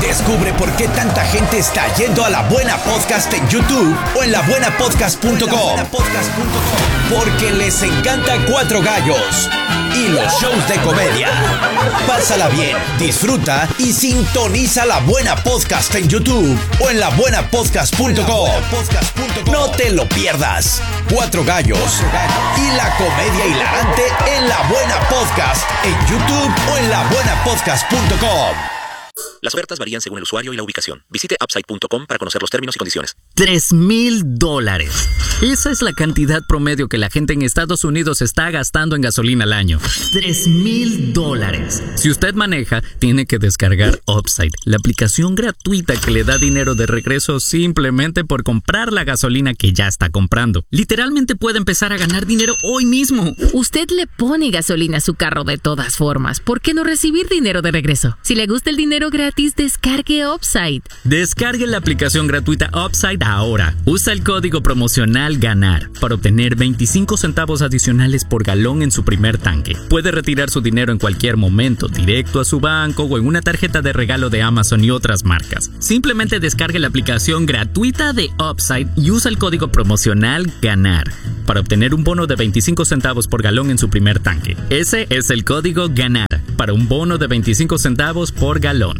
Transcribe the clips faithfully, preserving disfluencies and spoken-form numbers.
Descubre por qué tanta gente está yendo a La Buena Podcast en YouTube o en la buena podcast punto com. Porque les encanta Cuatro Gallos y los shows de comedia. Pásala bien, disfruta y sintoniza La Buena Podcast en YouTube o en la buena podcast punto com. No te lo pierdas. Cuatro Gallos y la comedia hilarante en La Buena Podcast en YouTube o en la buena podcast punto com. Las ofertas varían según el usuario y la ubicación. Visite upside punto com para conocer los términos y condiciones. Tres mil dólares. Esa es la cantidad promedio que la gente en Estados Unidos está gastando en gasolina al año. Tres mil dólares. Si usted maneja, tiene que descargar Upside, la aplicación gratuita que le da dinero de regreso simplemente por comprar la gasolina que ya está comprando. Literalmente puede empezar a ganar dinero hoy mismo. Usted le pone gasolina a su carro de todas formas. ¿Por qué no recibir dinero de regreso? Si le gusta el dinero gratis, descargue Upside. Descargue la aplicación gratuita Upside ahora. Usa el código promocional GANAR para obtener veinticinco centavos adicionales por galón en su primer tanque. Puede retirar su dinero en cualquier momento, directo a su banco o en una tarjeta de regalo de Amazon y otras marcas. Simplemente descargue la aplicación gratuita de Upside y usa el código promocional GANAR para obtener un bono de veinticinco centavos por galón en su primer tanque. Ese es el código GANAR para un bono de veinticinco centavos por galón.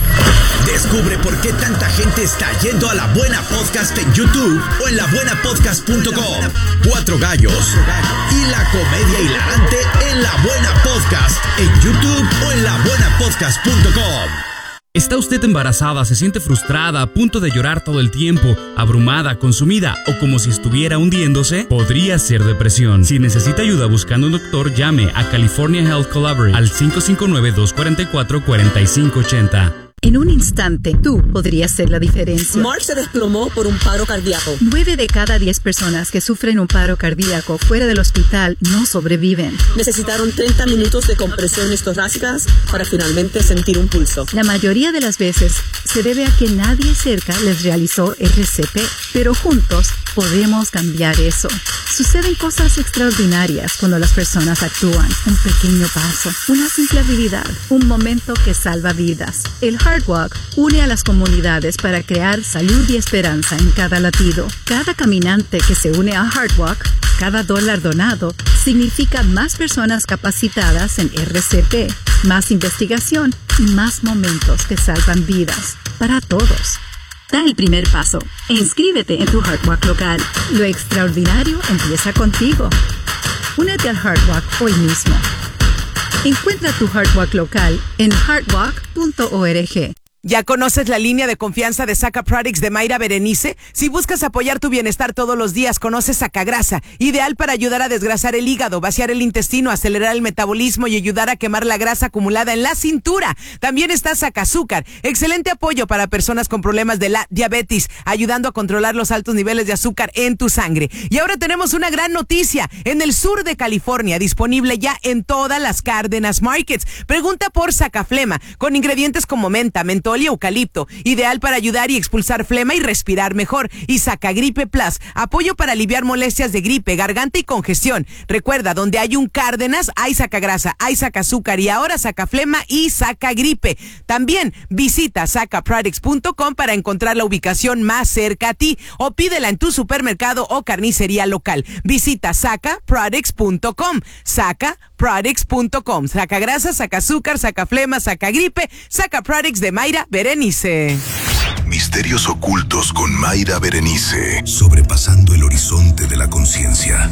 Descubre por qué tanta gente está yendo a La Buena Podcast en YouTube o en la buena podcast punto com. Cuatro Gallos y la comedia hilarante en La Buena Podcast en YouTube o en la buena podcast punto com. ¿Está usted embarazada, se siente frustrada, a punto de llorar todo el tiempo, abrumada, consumida o como si estuviera hundiéndose? Podría ser depresión. Si necesita ayuda buscando un doctor, llame a California Health Collaborate al cinco cinco nueve, dos cuatro cuatro, cuatro cinco ocho cero. En un instante, tú podrías ser la diferencia. Mark se desplomó por un paro cardíaco. Nueve de cada diez personas que sufren un paro cardíaco fuera del hospital no sobreviven. Necesitaron treinta minutos de compresiones torácicas para finalmente sentir un pulso. La mayoría de las veces se debe a que nadie cerca les realizó R C P, pero juntos podemos cambiar eso. Suceden cosas extraordinarias cuando las personas actúan. Un pequeño paso, una simple habilidad, un momento que salva vidas. El Heart Walk une a las comunidades para crear salud y esperanza en cada latido. Cada caminante que se une a Heart Walk, cada dólar donado, significa más personas capacitadas en R C P, más investigación y más momentos que salvan vidas para todos. Da el primer paso e inscríbete en tu Heart Walk local. Lo extraordinario empieza contigo. Únete al Heart Walk hoy mismo. Encuentra tu Heart Walk local en heart walk punto org. ¿Ya conoces la línea de confianza de Saca Products de Mayra Berenice? Si buscas apoyar tu bienestar todos los días, conoce Sacagrasa, ideal para ayudar a desgrasar el hígado, vaciar el intestino, acelerar el metabolismo y ayudar a quemar la grasa acumulada en la cintura. También está Sacazúcar, excelente apoyo para personas con problemas de la diabetes, ayudando a controlar los altos niveles de azúcar en tu sangre. Y ahora tenemos una gran noticia, en el sur de California, disponible ya en todas las Cárdenas Markets. Pregunta por Sacaflema, con ingredientes como menta, mentol y eucalipto, ideal para ayudar y expulsar flema y respirar mejor. Y Sacagripe Plus, apoyo para aliviar molestias de gripe, garganta y congestión. Recuerda, donde hay un Cárdenas, hay Sacagrasa, hay Sacazúcar y ahora Sacaflema y Sacagripe. También visita saca products punto com para encontrar la ubicación más cerca a ti o pídela en tu supermercado o carnicería local. Visita saca products punto com. saca products punto com. Sacagrasa, Sacazúcar, Sacaflema, Sacagripe, Saca Products de Mayra Berenice. Misterios ocultos con Mayra Berenice, sobrepasando el horizonte de la conciencia.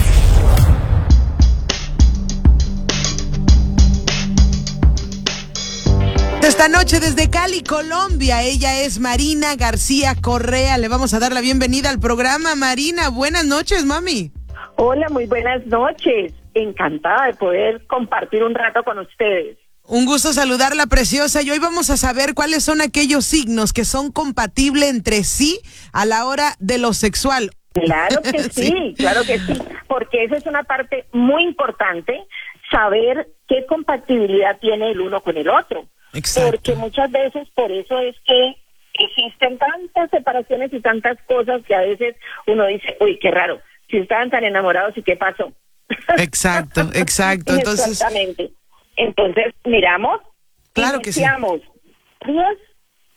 Esta noche desde Cali, Colombia, ella es Marina García Correa. Le vamos a dar la bienvenida al programa. Marina, buenas noches, mami. Hola, muy buenas noches. Encantada de poder compartir un rato con ustedes. Un gusto saludarla, preciosa. Y hoy vamos a saber cuáles son aquellos signos que son compatibles entre sí a la hora de lo sexual. Claro que sí, sí, claro que sí, porque esa es una parte muy importante, saber qué compatibilidad tiene el uno con el otro. Exacto. Porque muchas veces por eso es que existen tantas separaciones y tantas cosas que a veces uno dice, uy, qué raro, si estaban tan enamorados y qué pasó. Exacto, exacto. Entonces, exactamente. Entonces, miramos, claro que sí. Dios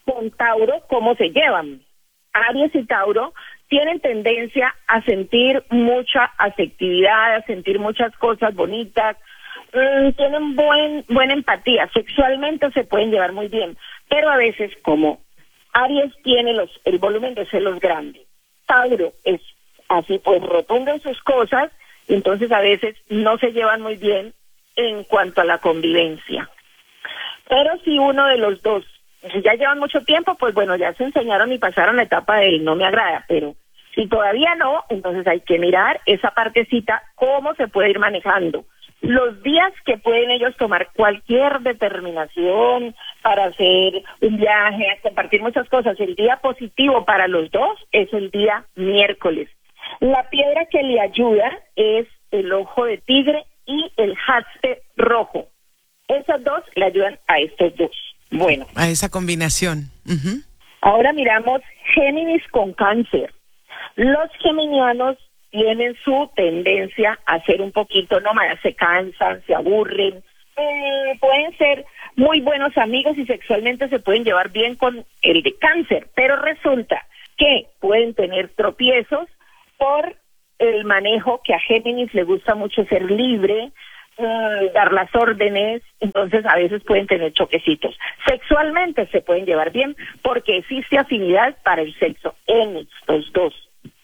con Tauro, ¿cómo se llevan? Aries y Tauro tienen tendencia a sentir mucha afectividad, a sentir muchas cosas bonitas, mmm, tienen buen buena empatía, sexualmente se pueden llevar muy bien, pero a veces como Aries tiene los el volumen de celos grande, Tauro es así pues rotundo en sus cosas, y entonces a veces no se llevan muy bien en cuanto a la convivencia. Pero si uno de los dos, si ya llevan mucho tiempo, pues bueno, ya se enseñaron y pasaron la etapa del no me agrada, pero si todavía no, entonces hay que mirar esa partecita, cómo se puede ir manejando. Los días que pueden ellos tomar cualquier determinación para hacer un viaje, compartir muchas cosas, el día positivo para los dos es el día miércoles. La piedra que le ayuda es el ojo de tigre y el jaspe rojo. Esas dos le ayudan a estos dos. Bueno. A esa combinación. Uh-huh. Ahora miramos Géminis con Cáncer. Los geminianos tienen su tendencia a ser un poquito nómadas, se cansan, se aburren, eh, pueden ser muy buenos amigos y sexualmente se pueden llevar bien con el de Cáncer, pero resulta que pueden tener tropiezos por el manejo que a Géminis le gusta mucho ser libre, eh, dar las órdenes, entonces a veces pueden tener choquecitos. Sexualmente se pueden llevar bien porque existe afinidad para el sexo en estos dos.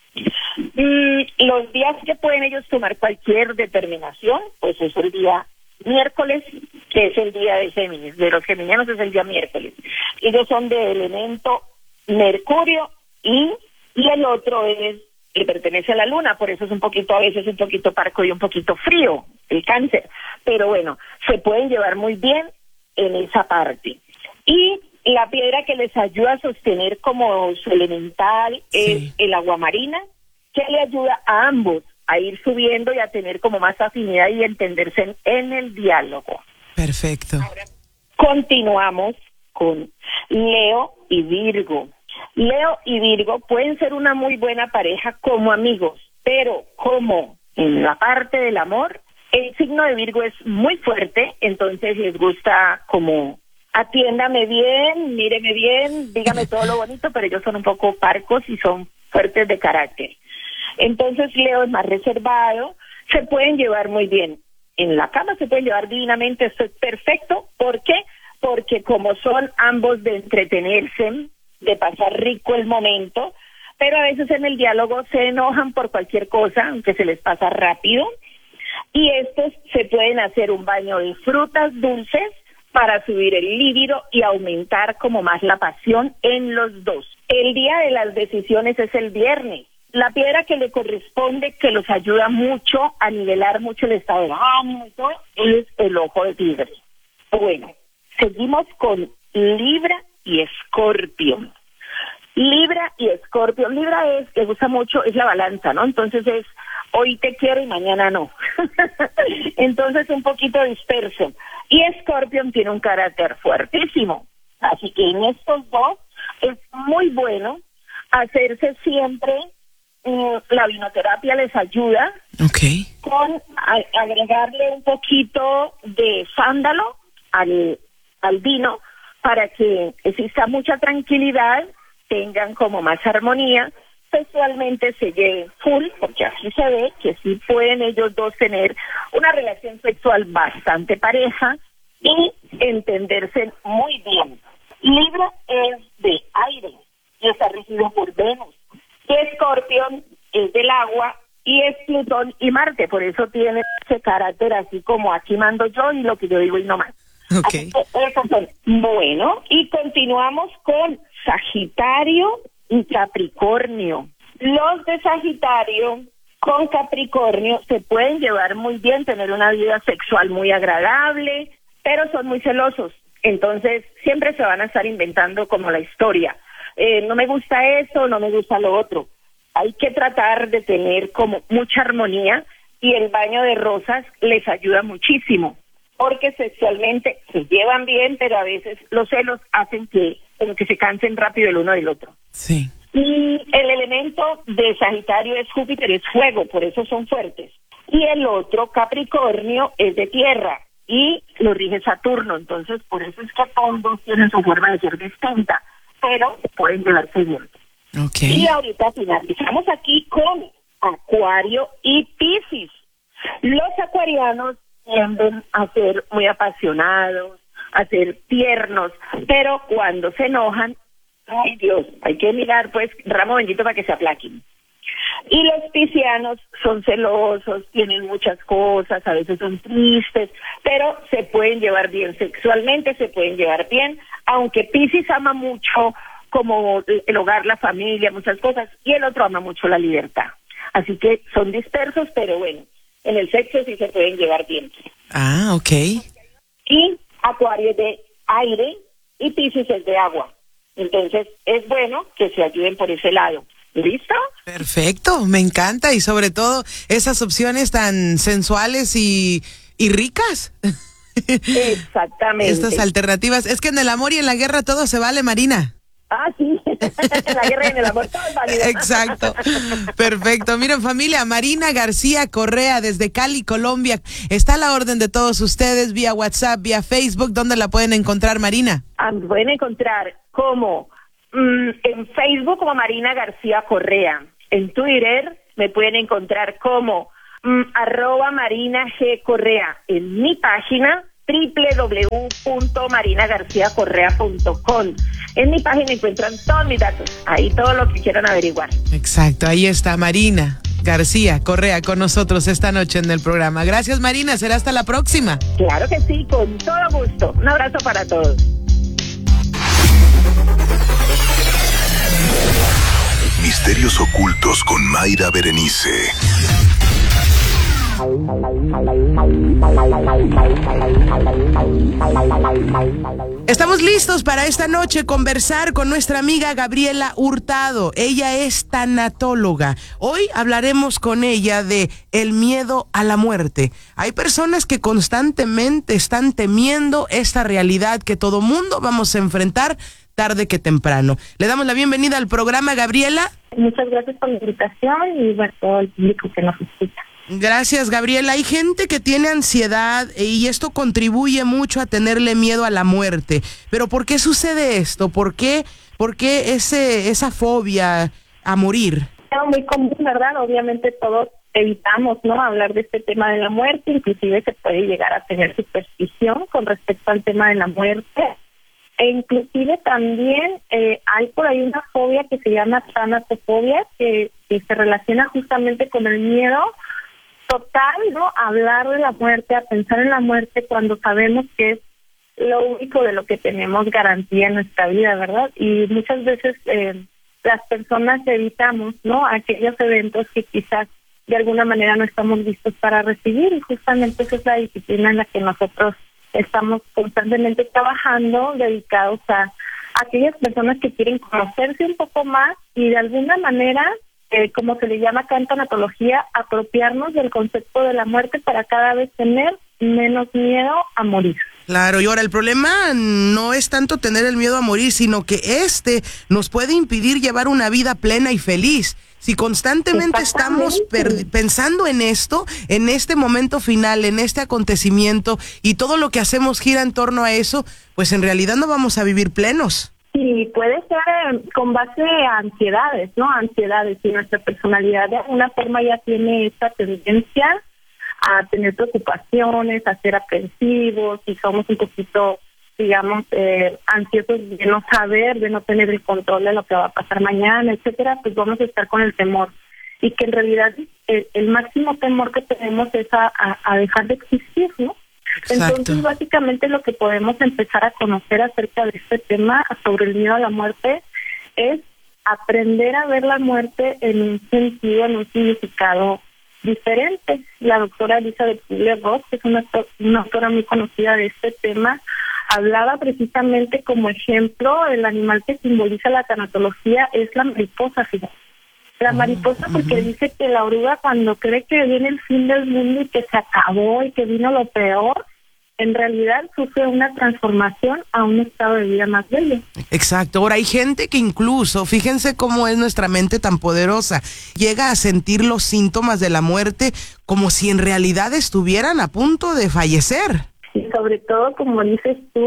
Y los días que pueden ellos tomar cualquier determinación, pues es el día miércoles, que es el día de Géminis, de los geminianos es el día miércoles. Ellos son de elemento Mercurio y, y el otro es, le pertenece a la luna, por eso es un poquito, a veces un poquito parco y un poquito frío, el Cáncer. Pero bueno, se pueden llevar muy bien en esa parte. Y la piedra que les ayuda a sostener como su elemental es sí. el aguamarina, que le ayuda a ambos a ir subiendo y a tener como más afinidad y entenderse en, en el diálogo. Perfecto. Ahora, continuamos con Leo y Virgo. Leo y Virgo pueden ser una muy buena pareja como amigos, pero como en la parte del amor, el signo de Virgo es muy fuerte, entonces les gusta como atiéndame bien, míreme bien, dígame todo lo bonito, pero ellos son un poco parcos y son fuertes de carácter. Entonces Leo es más reservado, se pueden llevar muy bien. En la cama se pueden llevar divinamente, esto es perfecto. ¿Por qué? Porque como son ambos de entretenerse, de pasar rico el momento, pero a veces en el diálogo se enojan por cualquier cosa, aunque se les pasa rápido, y estos se pueden hacer un baño de frutas dulces para subir el líbido y aumentar como más la pasión en los dos. El día de las decisiones es el viernes. La piedra que le corresponde, que los ayuda mucho a nivelar mucho el estado de ánimo y todo, es el ojo de tigre. Bueno, seguimos con Libra y Escorpio. Libra y Escorpio. Libra es, que gusta mucho, es la balanza, ¿no? Entonces es, hoy te quiero y mañana no. Entonces un poquito disperso. Y Escorpio tiene un carácter fuertísimo. Así que en estos dos es muy bueno hacerse siempre, eh, la vinoterapia les ayuda. Okay. Con a, agregarle un poquito de sándalo al, al vino para que exista mucha tranquilidad, tengan como más armonía, sexualmente se lleven full, porque así se ve que sí pueden ellos dos tener una relación sexual bastante pareja y entenderse muy bien. Libra es de aire y está regido por Venus. Y Escorpión es del agua y es Plutón y Marte, por eso tiene ese carácter así como aquí mando yo y lo que yo digo y no más. Okay. Esos son. Bueno, y continuamos con Sagitario y Capricornio. Los de Sagitario con Capricornio se pueden llevar muy bien, tener una vida sexual muy agradable, pero son muy celosos. Entonces siempre se van a estar inventando como la historia. Eh, no me gusta eso, no me gusta lo otro. Hay que tratar de tener como mucha armonía y el baño de rosas les ayuda muchísimo, porque sexualmente se llevan bien, pero a veces los celos hacen que, como que se cansen rápido el uno del otro. Sí. Y el elemento de Sagitario es Júpiter, es fuego, por eso son fuertes. Y el otro, Capricornio, es de tierra y lo rige Saturno, entonces por eso es que todos tienen su forma de ser distinta. pero pueden llevarse bien. Okay. Y ahorita finalizamos aquí con Acuario y Piscis. Los acuarianos tienden a ser muy apasionados, a ser tiernos, pero cuando se enojan, ay Dios, hay que mirar pues ramo bendito para que se aplaquen. Y los piscianos son celosos, tienen muchas cosas, a veces son tristes, pero se pueden llevar bien sexualmente, se pueden llevar bien, aunque Piscis ama mucho como el hogar, la familia, muchas cosas, y el otro ama mucho la libertad. Así que son dispersos, pero bueno, en el sexo sí se pueden llevar bien. Ah, ok. Y Acuario es de aire y Piscis es de agua. Entonces es bueno que se ayuden por ese lado. ¿Listo? Perfecto, me encanta, y sobre todo esas opciones tan sensuales y, y ricas. Exactamente. Estas alternativas. Es que en el amor y en la guerra todo se vale, Marina. Ah, sí. En la guerra y en el amor todo es válido. Exacto. Perfecto. Miren, familia, Marina García Correa desde Cali, Colombia. Está a la orden de todos ustedes vía WhatsApp, vía Facebook. ¿Dónde la pueden encontrar, Marina? Ah, pueden encontrar como mm, en Facebook como Marina García Correa. En Twitter me pueden encontrar como mm, arroba Marina G Correa. En mi página doble u doble u doble u punto marina garcía correa punto com. En mi página encuentran todos mis datos, ahí todo lo que quieran averiguar. Exacto, ahí está Marina García Correa con nosotros esta noche en el programa. Gracias, Marina, será hasta la próxima. Claro que sí, con todo gusto. Un abrazo para todos. Misterios ocultos con Mayra Berenice. Estamos listos para esta noche conversar con nuestra amiga Gabriela Hurtado. Ella es tanatóloga. Hoy hablaremos con ella de el miedo a la muerte. Hay personas que constantemente están temiendo esta realidad que todo mundo vamos a enfrentar tarde que temprano. Le damos la bienvenida al programa, Gabriela. Muchas gracias por la invitación y a todo el público que nos escucha. Gracias, Gabriela. Hay gente que tiene ansiedad y esto contribuye mucho a tenerle miedo a la muerte. Pero ¿por qué sucede esto? ¿Por qué, por qué ese, esa fobia a morir? Es muy común, ¿verdad? Obviamente todos evitamos, ¿no?, hablar de este tema de la muerte. Inclusive se puede llegar a tener superstición con respecto al tema de la muerte. E inclusive también eh, hay por ahí una fobia que se llama tanatofobia, que, que se relaciona justamente con el miedo total, ¿no? A hablar de la muerte, a pensar en la muerte cuando sabemos que es lo único de lo que tenemos garantía en nuestra vida, ¿verdad? Y muchas veces eh, las personas evitamos, ¿no?, aquellos eventos que quizás de alguna manera no estamos listos para recibir, y justamente esa es la disciplina en la que nosotros estamos constantemente trabajando, dedicados a, a aquellas personas que quieren conocerse un poco más y de alguna manera, Eh, como se le llama acá en tanatología, apropiarnos del concepto de la muerte para cada vez tener menos miedo a morir. Claro, y ahora el problema no es tanto tener el miedo a morir, sino que este nos puede impedir llevar una vida plena y feliz. Si constantemente estamos per- pensando en esto, en este momento final, en este acontecimiento, y todo lo que hacemos gira en torno a eso, pues en realidad no vamos a vivir plenos. Sí, puede ser eh, con base a ansiedades, ¿no? Ansiedades, y nuestra personalidad de alguna forma ya tiene esta tendencia a tener preocupaciones, a ser aprensivos, y somos un poquito, digamos, eh, ansiosos de no saber, de no tener el control de lo que va a pasar mañana, etcétera, pues vamos a estar con el temor. Y que en realidad el, el máximo temor que tenemos es a, a, a dejar de existir, ¿no? Exacto. Entonces, básicamente lo que podemos empezar a conocer acerca de este tema sobre el miedo a la muerte es aprender a ver la muerte en un sentido, en un significado diferente. La doctora Elizabeth Kubler-Ross, que es una, una autora muy conocida de este tema, hablaba precisamente como ejemplo, el animal que simboliza la tanatología es la mariposa, fíjate. La mariposa, porque dice que la oruga, cuando cree que viene el fin del mundo y que se acabó y que vino lo peor, en realidad sufre una transformación a un estado de vida más bello. Exacto. Ahora hay gente que incluso, fíjense cómo es nuestra mente tan poderosa, llega a sentir los síntomas de la muerte como si en realidad estuvieran a punto de fallecer. Y sobre todo, como dices tú,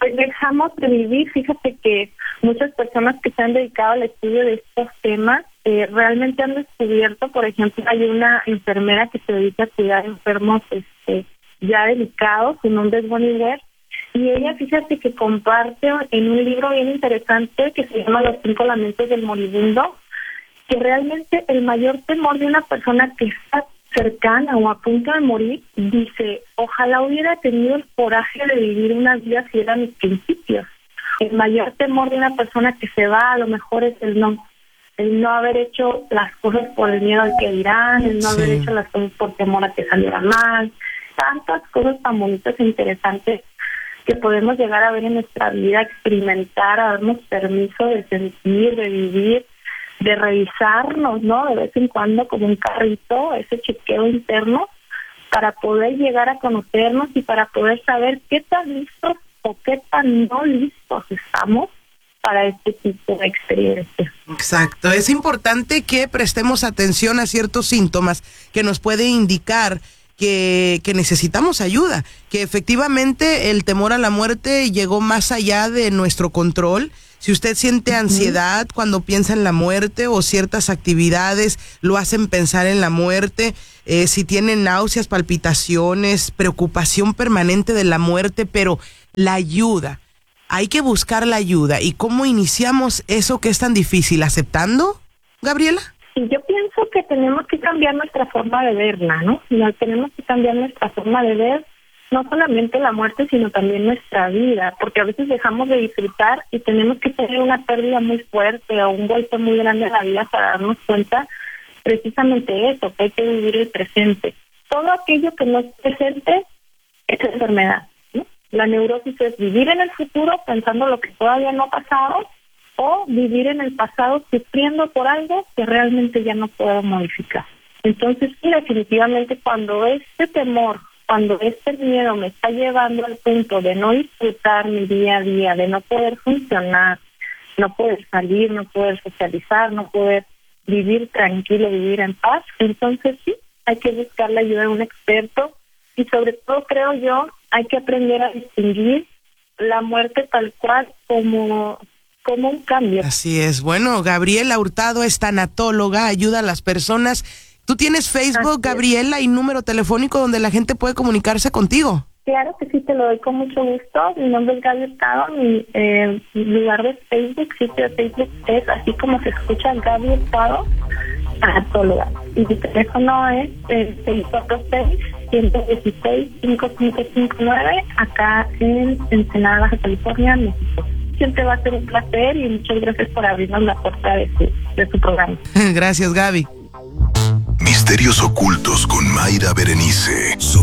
Pues dejamos de vivir. Fíjate que muchas personas que se han dedicado al estudio de estos temas eh, realmente han descubierto, por ejemplo, hay una enfermera que se dedica a cuidar enfermos este, ya delicados, su nombre es Bonnie Ware, y ella, fíjate que comparte en un libro bien interesante que se llama Los cinco lamentos del moribundo, que realmente el mayor temor de una persona que está cercana o a punto de morir, dice, ojalá hubiera tenido el coraje de vivir una vida si eran mis principios. El mayor temor de una persona que se va a lo mejor es el no, el no haber hecho las cosas por el miedo al que dirán, el no sí. haber hecho las cosas por temor a que saliera mal, tantas cosas tan bonitas e interesantes que podemos llegar a ver en nuestra vida, experimentar, a darnos permiso de sentir, de vivir, de revisarnos, ¿no? De vez en cuando como un carrito, ese chequeo interno, para poder llegar a conocernos y para poder saber qué tan listos o qué tan no listos estamos para este tipo de experiencias. Exacto. Es importante que prestemos atención a ciertos síntomas que nos pueden indicar que, que necesitamos ayuda, que efectivamente el temor a la muerte llegó más allá de nuestro control. Si usted siente ansiedad cuando piensa en la muerte o ciertas actividades lo hacen pensar en la muerte, eh, si tiene náuseas, palpitaciones, preocupación permanente de la muerte, pero la ayuda, hay que buscar la ayuda. ¿Y cómo iniciamos eso que es tan difícil? ¿Aceptando, Gabriela? Sí, yo pienso que tenemos que cambiar nuestra forma de verla, ¿no? No, tenemos que cambiar nuestra forma de ver no solamente la muerte, sino también nuestra vida, porque a veces dejamos de disfrutar y tenemos que tener una pérdida muy fuerte o un golpe muy grande en la vida para darnos cuenta precisamente eso, que hay que vivir el presente. Todo aquello que no es presente es enfermedad, ¿no? La neurosis es vivir en el futuro pensando lo que todavía no ha pasado o vivir en el pasado sufriendo por algo que realmente ya no puedo modificar. Entonces, sí, definitivamente cuando este temor, cuando este miedo me está llevando al punto de no disfrutar mi día a día, de no poder funcionar, no poder salir, no poder socializar, no poder vivir tranquilo, vivir en paz, entonces sí, hay que buscar la ayuda de un experto y sobre todo, creo yo, hay que aprender a distinguir la muerte tal cual como, como un cambio. Así es. Bueno, Gabriela Hurtado es tanatóloga, ayuda a las personas. ¿Tú tienes Facebook, Gabriela, y número telefónico donde la gente puede comunicarse contigo? Claro que sí, te lo doy con mucho gusto. Mi nombre es Gaby Hurtado, mi eh, lugar de Facebook, sitio de Facebook es así como se escucha, Gaby Hurtado, tanatóloga. Y mi teléfono es el seis cuatro seis, uno uno seis, cinco cinco cinco nueve, acá en Ensenada, Baja California, México. Siempre va a ser un placer y muchas gracias por abrirnos la puerta de su, de su programa. Gracias, Gaby. Misterios ocultos con Mayra Berenice. Sobre